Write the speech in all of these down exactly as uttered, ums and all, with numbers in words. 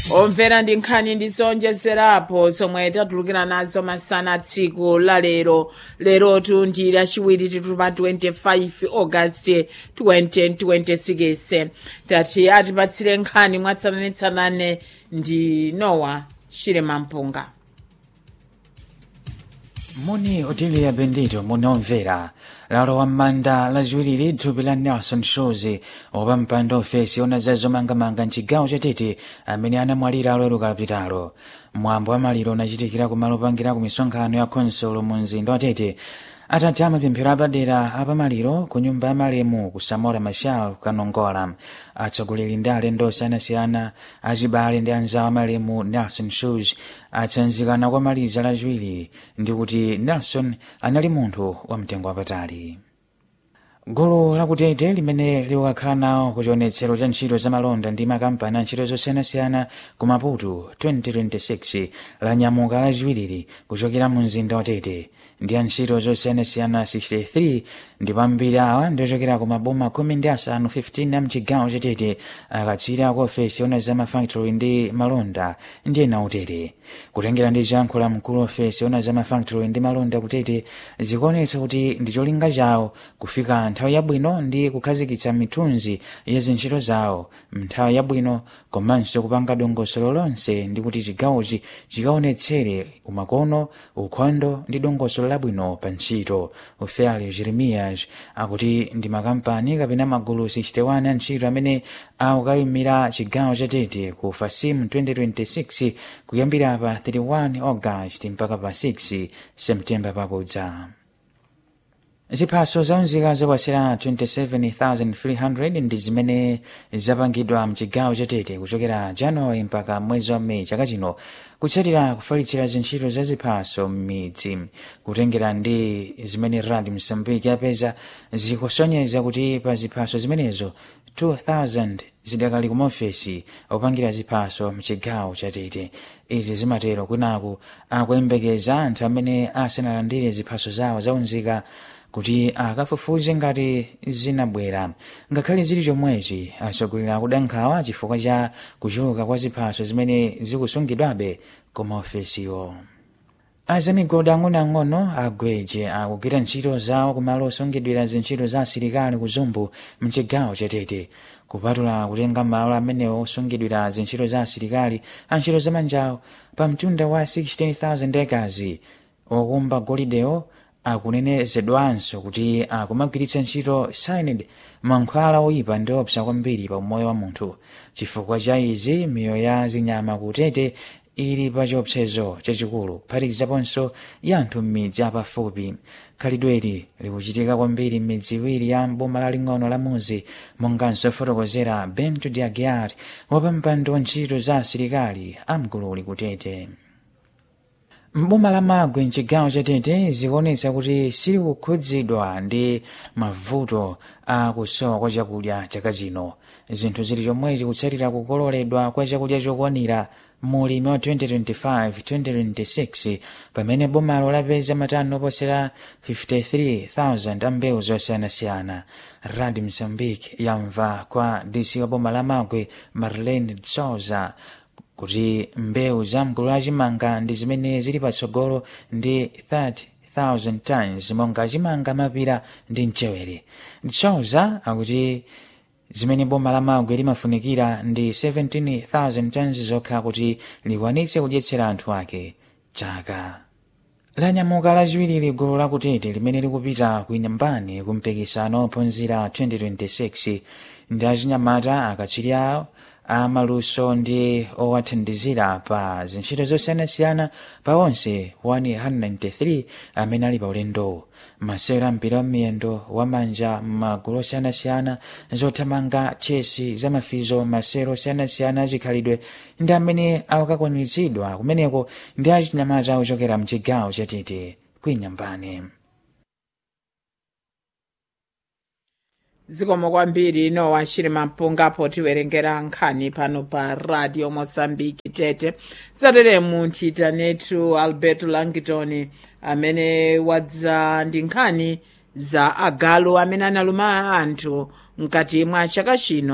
omvera ndi nkhani ndizonjezerapo zomwe tatulukira nazo masana tsiku la lero lerotu ndi lachiwiri titupa twenty-five August twenty twenty-six tati atipatsire nkhani mwatsananetsanane ndi Noah Chilema Mpunga. Muni Otilia Bendito munomvera lalo wammanda lachiwiri thupi la Nelson Shozi opa mpando ofesi ona za zomangamanga mchigawo chatete amene anamwalira lero kapitalo. Mwambo wa maliro unachitikira kumalo opangira ku misonkhano ya konsolo mu mzinda wa Tete atati amapemphero apadera apamaliro ku nyumba ya malemu ku Samora Machel Kanongola. Atsogoleri ndi alendo osiyanasiyana achibale ndi anzawo amalemu Nelson Shozi atsanzikana kwa maliza lachiwiri ndi kuti Nelson anali munthu wa mtengo wapatali. Gulu la kutete limene likukhala nawo kuchionetsero cha ntchito za malonda ndi makampani a ntchito zosiyanasiyana ku Maputo twenty twenty-six lanyamuka lachiwiri kuchokera mu mzinda wa Tete ndi a ntchito zosiyanasiyana sixty-three ndi pambiri awa ndi ochokera ku maboma khumi ndi asanu fifteen a mchigawo cha Tete akatswiri ku ofesi ona za mafactory ndi malonda ndi ena otere. Kutengera ndi chankho mkulu ofesi ona za mafactory ndi malonda kutete zikuonetsa kuti ndi cholinga chawo kufika nthawi yabwino ndi kukhazikitsa mithunzi ya zintchito zawo mnthawi yabwino komanso kupanga dongosolo lonse ndi kuti chigawochi chikaonetsere umakono ukhondo ndi dongosolo labwino pa ntchito. Ofeli Jeremias akuti ndi makampani kapena magulu sixty-one a ntchito amene akuyimira chigawo cha Tete ku Fasim twenty twenty-six kuyambira pa thirty-one August mpaka pa six September pakudza. Ziphaso zaunzika zokwasira twenty-seven thousand three hundred ndi zimene zapangidwa mchigawo cha Tete kuchokera January mpaka mwezi wa Mei chaka chino kutsatira kufalitsira zintchito za ziphaso m'midzi. Kutengera ndi zimene Radio Msambiki yapeza zikusonyeza kuti pa ziphaso zimenezo two thousand zidakali ku maofesi opangira ziphaso mchigawo cha Tete. Izi zimatero kwinaku akuyembekeza anthu amene asanalandire ziphaso zawo zaunzika kuti akafufuze ngati zinabwera. Ngakhale zili chomwechi atsogoleri akudankhawa chifukwa cha kuchuluka kwa ziphaso zimene zikusungidwabe ku maofesiwo. Azamigodi ang'onoang'ono agweje akugwira ntchito zawo kumalo osungidwira zintchito za asilikali ku Zumbu mchigawo cha Tete kupatula kutenga malo amenewo osungidwira zintchito za asilikali a ntchito zamanjawo pa mtunda wa sixteen thousand acres okumba golidewo. Akunenezedwanso kuti akumagwiritsa ntchito cyanide mankhwala oyipa ndi opsa kwambiri pa umoyo wa munthu. Chifukwa cha izi miyoyo ya zinyama kutete ili pa chiopsezo chachikulu kuphatikizaponso ya anthu m'midzi apafupi. Khalidweli likuchitika kwambiri m'midzi iwiri ya mboma laling'ono la Muzi monganso fotokozera Bento Diagiat wapampando wa ntchito za asilikali amgululi kutete. Mboma la Magwe mchigawo cha Tete zikuonetsa kuti sili kukhudzidwa ndi mavuto a kusowa kwa chakudya chaka chino. Zinthu zili chomwechi kutsatira kukololedwa kwa chakudya chokwanira mulimi wa twenty twenty-five twenty twenty-six pamene bomalo lapeza matani oposera fifty-three thousand a mbewu zosiyanasiyana. Radio Msambiki yamva kwa D C wa boma la Magwe Marlene Souza kuti mbewu za mgulu la chimanga ndi zimene zili patsogolo ndi thirty thousand tons monga chimanga, mapira ndi mchewere. Souza akuti zimene boma la Magwe limafunikira ndi seventeen thousand tons zokha kuti likwanitse kudyetsera anthu ake chaka. Lanyamuka lachiwiri gulu la kutete limene likupita ku Inyambani ku mpikisano ophunzira twenty twenty-six ndi achinyamata akatswiri awo amaluso ndi owathandizira pa zintchito zosiyanasiyana pa onse one hundred ninety-three amene ali pa ulendo. Masewera ampira wa miyendo wamanja m'magulu osiyanasiyana zothamanga, chesi, zamafizo, masewero osiyanasiyana achikhalidwe ndi amene akukwaniritsidwa kumeneko ndi achinyamata ochokera mchigawo cha Tete ku Inyambani. Zikomo kwambiri Noah Chilema Mpunga potiwerengera nkhani pano pa Radio Mozambique Tete. Satere munthita netu Alberto Langitoni amene wadza ndi nkhani za agalu amene analuma anthu mkati mwa chaka chino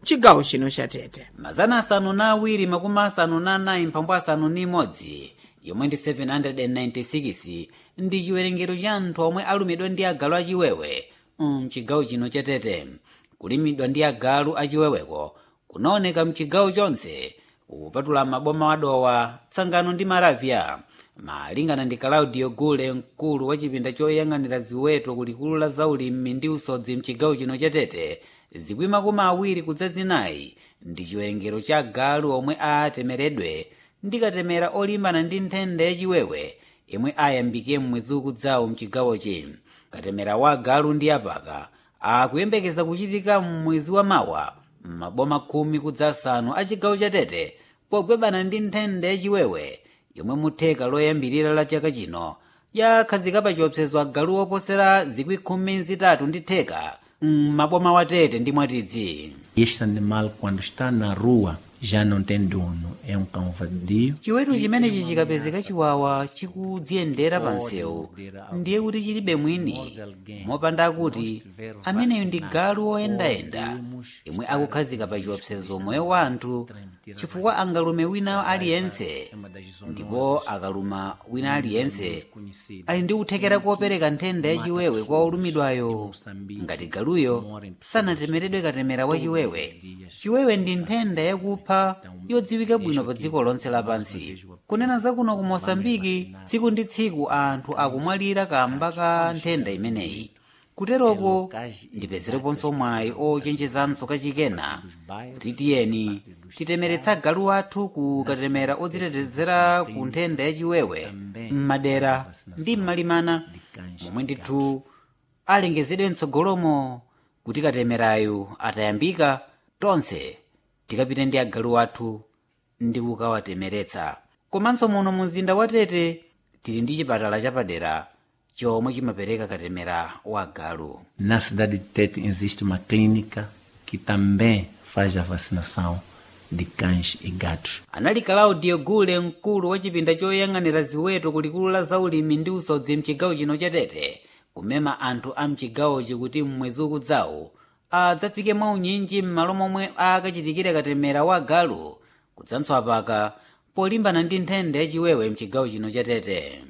chigawo chino cha Tete. mazana asanu na awiri makumi asanu na anayi mphambu asanu ni imodzi yomwe ndi seven hundred ninety-six ndi chiwerengero cha anthu omwe alumidwa ndi agalu achiwewe mchigawo chino cha Tete. Kulimidwa ndi agalu achiweweko kunaoneka mchigawo chonse kupatula maboma wadowa, Tsangano ndi Maravya. Malingana ndi Claudio Gule, mkulu wa chipinda choyang'anira ziweto kulikulu la zaulimi ndi usodzi mchigawo chino cha Tete, zikwi makumi awiri kudza zinayi ndi chiwerengero cha agalu omwe atemeredwe ndi katemera olimbana ndi nthenda yachiwewe imwe ayambike mmwezi ukudzawo mchigawochi. Katemera wa agalu ndi apaka akuyembekeza kuchitika mmwezi wa mawa maboma khumi kudza asanu a chigawo cha Tete polimbana ndi nthenda yachiwewe yomwe mutheka loyambirira la chaka chino yakhazika pa chiopsezo agalu oposera zikwi khumi zitatu ndi theka maboma wa Tete ndi Mwatidzi. Este animal, quando está na rua, já não tem dono, é um cão vadio. Chiweto chimenechi chikapezeka chiwawa chikudziyendera pa msewu ndiye kuti chilibe mwini, mopanda kuti ameneyo ndi galu oyendayenda imwe akukhazika pa chiopsezo moyo wa anthu chifukwa angalume wina aliyense, ndipo akaluma wina aliyense ali ndi kuthekera kopereka nthenda yachiwewe kwa olumidwayo ngati galuyo sanatemeredwe katemera wa chiwewe. Chiwewe ndi nthenda yakupha yodziwika bwino pa dziko lonse lapansi. Kunena zakuno ku Mosambiki, tsiku ndi tsiku anthu akumwalira kamba ka nthenda imeneyi. Kuteroko ndipezereponso mwayi ochenjezanso kachikena kuti tiyeni titemeretsa galu athu ku katemera odzitetezera ku nthenda yachiwewe m'madera ndi m'malimana momwe ndithu alengezedwe mtsogolomo kuti katemerayo atayambika tonse tikapite ndi agalu athu ndi kukawatemeretsa. Komanso muno mu mzinda wa Tete tili ndi chipatala chapadera chomwe chimapereka katemera wa agalu. Na cidade de Tete existe uma clínica que também faz a vacinação de cães e gatos. Anali Claudio Gule, mkulu wa chipinda choyang'anira ziweto kulikulu la zaulimi ndi usodzi mchigawo chino cha Tete, kumema anthu a mchigawochi kuti mmwezi ukudzawo adzafike mwaunyinji m'malo momwe akachitikire katemera wa agalu kudzanso apaka polimbana ndi nthenda yachiwewe mchigawo chino cha Tete.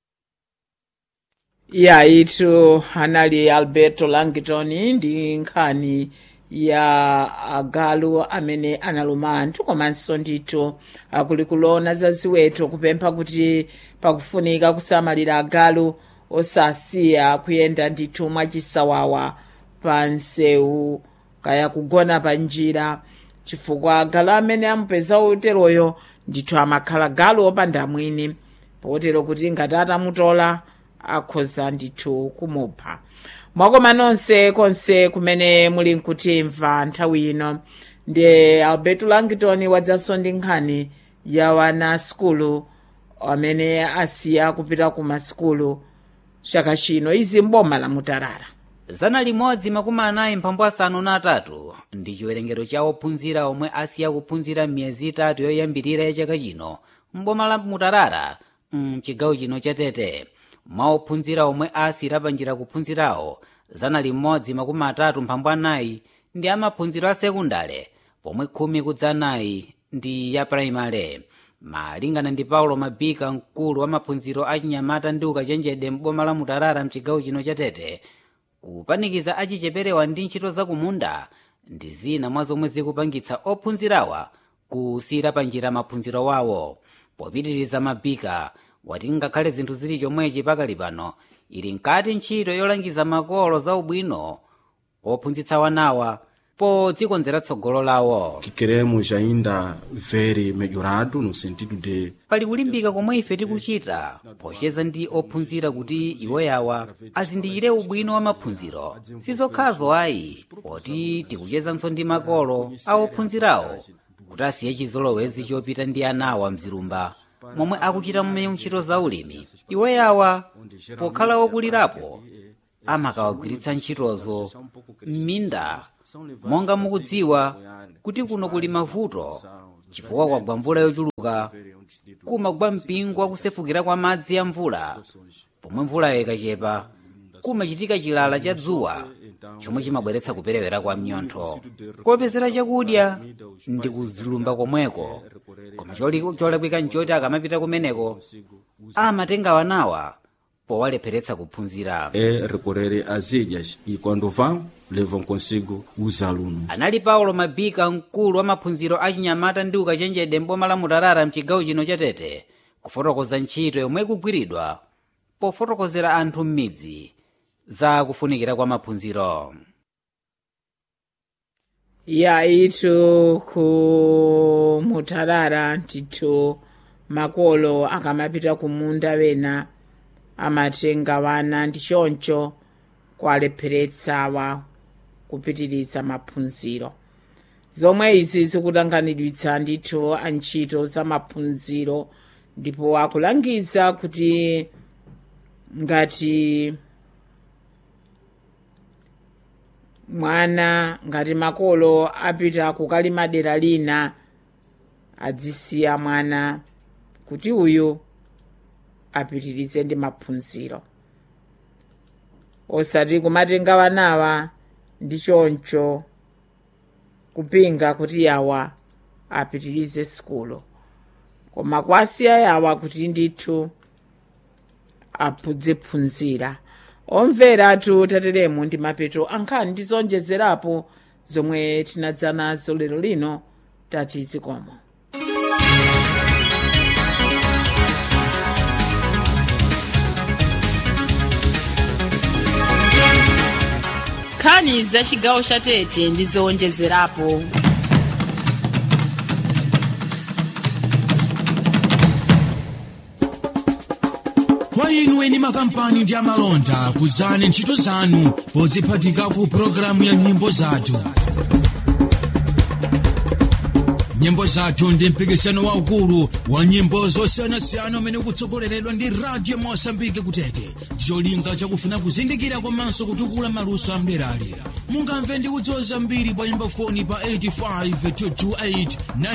Ya itu anali Alberto Langitoni ndi nkhani ya agalu amene analuma anthu komanso ndithu akulikulona za ziweto kupempha kuti pakufunika kusamalira agalu osasiya kuyenda ndithu mwachisawawa pa nsewu kaya kugona pa njira, chifukwa agalu amene amupeza uteroyo ndithu amakhala galu opanda mwini, potero kuti ngati atamutola akhoza ndithu kumupha. Mwakoma nonse konse kumene muli nkutimva nthawi ino, ndi Alberto Langitoni wadzanso ndi nkhani ya wana skulu amene asiya kupita ku maskulu chaka chino izi mboma la Mutarara. Zana limodzi makumi anayi mphambu asanu na atatu ndi chiwerengero cha ophunzira omwe asiya kuphunzira miyezi itatu yoyambirira ya chaka chino mboma la Mutarara mchigawo chino cha Tete. Mwa ophunzira omwe asira panjira kuphunzirawo zana limodzi makumi atatu mphambu anayi ndi amaphunziro a sekundale, pomwe khumi kudza anayi ndi ya primary. Malingana ndi Paulo Mabika, mkulu wa maphunziro a chinyamata ndi ukachenjede mboma la Mutarara mchigawo chino cha Tete, kupanikiza achicheperewa ndi ntchito za kumunda ndi zina mwa zomwe zikupangitsa ophunzirawa kusira panjira maphunziro wawo. Popitiriza Mabika wati ngakhale zinthu zili chomwechi pakali pano ili nkati ntchito yolangiza makolo za ubwino ophunzitsa wanawa podzikonzera tsogolo lawo. Que queremos ainda ver melhorado no sentido de pali kulimbika komwe ife tikuchita pocheza ndi ophunzira kuti iwo yawa azindikire ubwino wa maphunziro, sizokhazo ayi poti tikuchezanso ndi makolo a ophunzirawo kuti asiye chizolowezi chopita ndi anawa mzilumba momwe akuchita mmeyo ntchito za ulimi. Iwo yawa pokhala okulirapo amakawagwiritsa ntchitozo m'minda, monga mukudziwa kuti kuno kuli mavuto chifukwa kwagwa mvula yochuluka, kumagwa mpingo wakusefukira kwa madzi ya mvula, pomwe mvulayo ikachepa kumachitika chilala cha dzuwa chomwe chimabweretsa kuperewera kwa mnyontho. Kopezera chakudya ndi kuzilumba komweko, koma cholakwika nchoti akamapita kumeneko amatenga wanawa powalepheretsa kuphunzira. É recorrer às ilhas e quando vão, levam consigo os alunos. Anali Paulo Mabika, mkulu wa maphunziro a Chinyamata ndi Ukachenjede mboma la Mutarara mchigawo chino cha Tete, kufotokoza ntchito yomwe ikugwiridwa pofotokozera anthu m'midzi za kufunikira kwa maphunziro. Ya itu ku Mutarara ndithu makolo akamapita kumunda wena amatenga wana ndi choncho kwalepheretsawa kupitiriza maphunziro. Zomwe izi zikutanganidwitsa ndithu antchito za maphunziro ndipo akulangiza kuti ngati mwana ngati makolo apita kukalima dera lina adzisiya mwana kuti uyu apitirize ndi maphunziro, osati kumatenga wanawa ndi choncho kupinga kuti yawa apitirize sukulu, koma kwasiya yawa kuti ndithu aphunzira. Omveratu tateremu ndi mapeto ankhani ndi zonjezerapo zomwe tinadza nazo lero lino. Tati zikomo. Nkhani za chigawo cha Tete ndi zowonjezerapo. Kwa inu eni makampani ndi amalonda kuzani ntchito zanu podziphatika ku programu ya nyimbo zathu. Nyimbo zathu ndi mpikisano waukulu wa nyimbo zosiyanasiyana umene ukutsogoleredwa ndi Radio Mosambike kutete. Ndicholinga chakufuna kuzindikira komanso kutukula maluso amderali. Mungamve ndi kudziwa zambiri pa nyimbo foni pa eight five two two eight